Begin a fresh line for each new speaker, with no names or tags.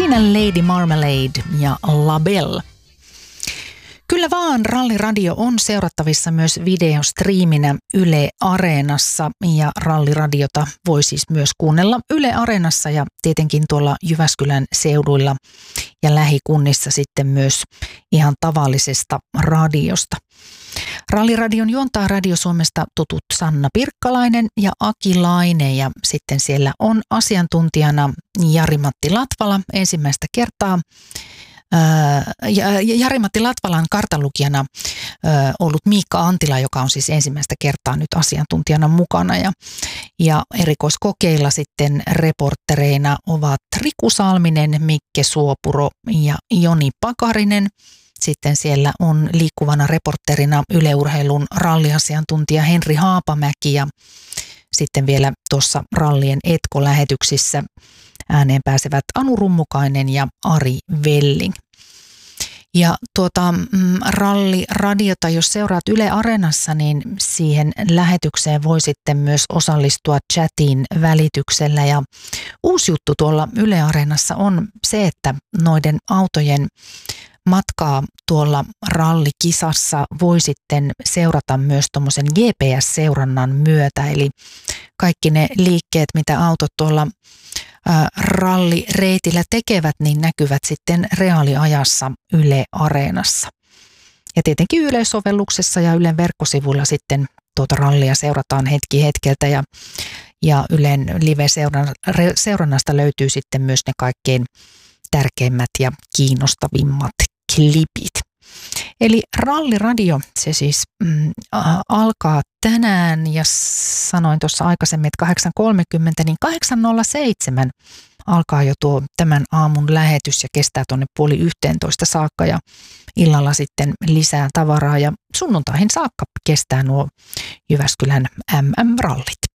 Siinä Lady Marmalade ja Labelle. Kyllä vaan, Ralliradio on seurattavissa myös videostriiminä Yle Areenassa ja Ralliradiota voi siis myös kuunnella Yle Areenassa ja tietenkin tuolla Jyväskylän seuduilla ja lähikunnissa sitten myös ihan tavallisesta radiosta. Ralliradion juontaa Radio Suomesta tutut Sanna Pirkkalainen ja Aki Laine ja sitten siellä on asiantuntijana Jari-Matti Latvala ensimmäistä kertaa. Jari-Matti Latvalan kartanlukijana ollut Miikka Antila, joka on siis ensimmäistä kertaa nyt asiantuntijana mukana. Ja erikoiskokeilla sitten reporttereina ovat Riku Salminen, Mikke Suopuro ja Joni Pakarinen. Sitten siellä on liikkuvana reporterina Yle Urheilun ralliasiantuntija Henri Haapamäki ja sitten vielä tuossa Rallien Etko-lähetyksissä ääneen pääsevät Anu Rummukainen ja Ari Velling. Ja Ralliradiota, jos seuraat Yle Areenassa, niin siihen lähetykseen voi sitten myös osallistua chatin välityksellä. Ja uusi juttu tuolla Yle Areenassa on se, että noiden autojen matkaa tuolla rallikisassa voi sitten seurata myös tuommoisen GPS-seurannan myötä. Eli kaikki ne liikkeet, mitä autot tuolla rallireitillä tekevät, niin näkyvät sitten reaaliajassa Yle Areenassa. Ja tietenkin Yle-sovelluksessa ja Ylen verkkosivuilla sitten tuota rallia seurataan hetki hetkeltä ja Ylen live-seurannasta löytyy sitten myös ne kaikkein tärkeimmät ja kiinnostavimmat klipit. Eli Ralliradio, se siis alkaa tänään ja sanoin tuossa aikaisemmin, että 8.30, niin 8.07 alkaa jo tuo tämän aamun lähetys ja kestää tuonne 10:30 saakka ja illalla sitten lisää tavaraa ja sunnuntaihin saakka kestää nuo Jyväskylän MM-rallit.